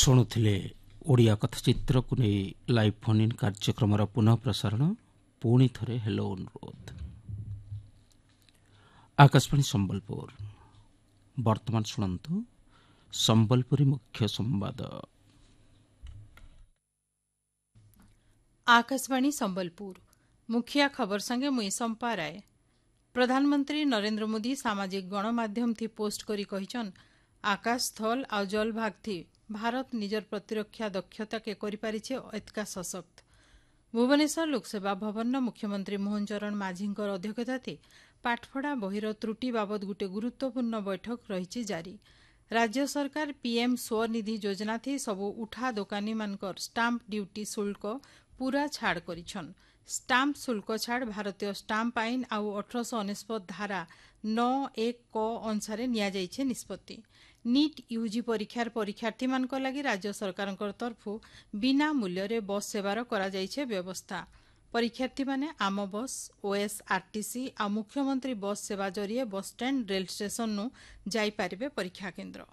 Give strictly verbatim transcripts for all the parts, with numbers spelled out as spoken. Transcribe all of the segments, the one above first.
ଶୁଣୁଥିଲେ ଓଡ଼ିଆ କଥାଚିତ୍ରକୁ ନେଇ live phone in କାର୍ଯ୍ୟକ୍ରମର ପୁନଃ ପ୍ରସାରଣ। ପୁଣି ଥରେ ହେଲୋ ଅନୁରୋଧ। ଆକାଶବାଣୀ ସମ୍ବଲପୁର। ବର୍ତ୍ତମାନ ଶୁଣନ୍ତୁ ସମ୍ବଲପୁରୀ ମୁଖ୍ୟ ସମ୍ବାଦ। आकाशवाणी संबलपुर मुखिया खबर संगे मुई संपा राय। प्रधानमंत्री नरेंद्र मोदी सामाजिक गणमाध्यम थी पोस्ट करी कहिछन आकाश स्थल आ जल भाग थी भारत निजर प्रतिरक्षा दक्षता के करि पारिछे एतका सशक्त। भुवनेश्वर लोकसेवा भवन मुख्यमंत्री मोहन चरण माझींकर अध्यक्षता थी पाठपढ़ा बहिर त्रुटि बाबद गुटे गुरुत्वपूर्ण बैठक रही जारी। राज्य सरकार पीएम स्वनिधि योजना थी सबु उठा दोकानी मानकर स्टाम्प ड्यूटी शुल्क पूरा छाड़ करिछन। स्टाम्प शुल्क छाड़ भारतीय स्टाम्प आईन आउ अठरश अनेस्पत धारा नौ एक क अनुसार निया जाइछे निष्पत्ति। नीट यूजी परीक्षार परीक्षार्थी मानक लागि राज्य सरकारक तरफु बिना मूल्य रे बस सेवार करा जाइछे व्यवस्था। परीक्षार्थी माने आम बस ओएस आरटीसी आ मुख्यमंत्री बस सेवा जरिए बस स्टैंड रेल स्टेशन नु जाई पारिबे परीक्षा केन्द्र।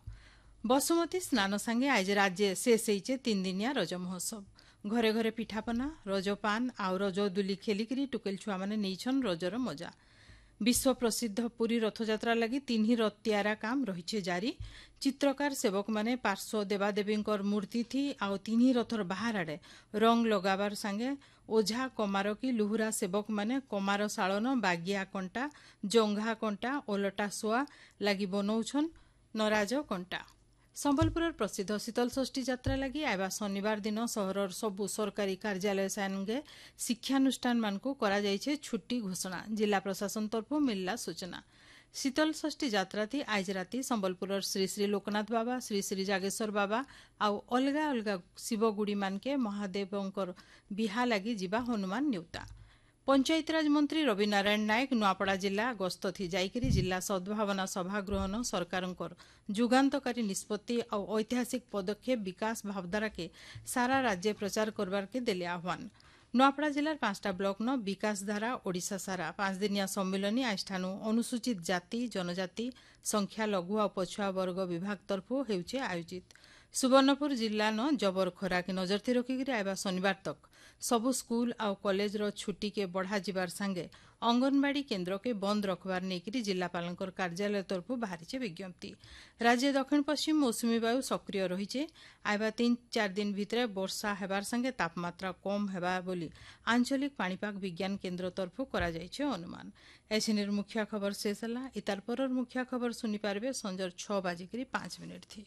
बसुमती स्नान संगे आज राज्य शेष होइछे तीन दिनिया रज महोत्सव। घरे घरे पिठापना रजपान आउ रजदुली खेलिकी टुकेल छुआ माने नेइछन रजर मजा। विश्व प्रसिद्ध पुरी रथयात्रा लगी तीन रथ तैयारा काम रही जारी। चित्रकार सेवक माने पार्श्व देवादेवींकर मूर्ति थी आउ तीन रथर बाहर आड़े रंग लगाबार संगे ओझा कमार की लुहुरा सेवक माने कमार सालन बागिया कंटा जंघा कंटा ओलटा सोआ लगी बनौछन नराज कंटा। संबलपुर प्रसिद्ध शीतल षष्ठी यात्रा लगी आवा शनिवार दिन सहरर सबु सरकारी कार्यालय संगे शिक्षानुष्ठान मानकु करा जाइछे छुट्टी घोषणा। जिला प्रशासन तरफ मिलला सूचना। शीतल षष्ठी यात्रा थी आज राति संबलपुर श्री श्री लोकनाथ बाबा श्री श्री जागेश्वर बाबा आउ अलगा अलगा शिवगुड़ी मानके महादेवंकर बिहा लगी जीवा हनुमान न्यूता। पंचायतराज मंत्री रवि नारायण नायक नुआपड़ा जिला गस्त थी जाइकरी जिला सद्भावना सभा ग्रहण सरकारंकर जुगान्तकारी निष्पत्ति और ऐतिहासिक पदक्षेप विकास भावधारा के सारा राज्य प्रचार करबार के देले आह्वान। नुआपड़ा जिलार पांचटा ब्लॉक न विकास धारा ओडिशा सारा पांच दिनिया सम्मेलनी आजठानु अनुसूचित जाति जनजाति संख्या लघु और पछुआ वर्ग विभाग तरफ हेउचे आयोजित। सुवर्णपुर जिला न जबर खरा के नजर थी रखिक आवा शनिवार तक सबु स्कूल आउ कॉलेज रो छुट्टी के बढ़ा जिबार संगे अंगनवाड़ी केन्द्र के बंद रखबार नेकरी जिलापालंकर कार्यालय तरफ बाहरी विज्ञप्ति। राज्य दक्षिण पश्चिम मौसुमी वायु सक्रिय रही आवा तीन चार दिन भितर वर्षा हेबार संगे तापमात्रा कम हेबा बोली आंचलिक पाणीपाग विज्ञान केन्द्र तरफ करा जाइछे अनुमान। एसिनिर मुख्य खबर शेष हला। इतार परर मुख्य खबर सुनी पारबे संजर छह बाजिकरी पांच मिनिट थी।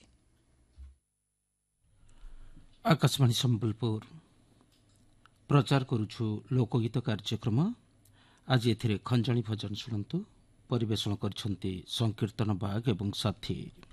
आकाशवाणी सम्बलपुर प्रचार करुछु लोकगीत कार्यक्रम। आज एथिरे खंजाणी भजन शुणु। परिवेषण करछंती संकीर्तन बाग एवं साथी।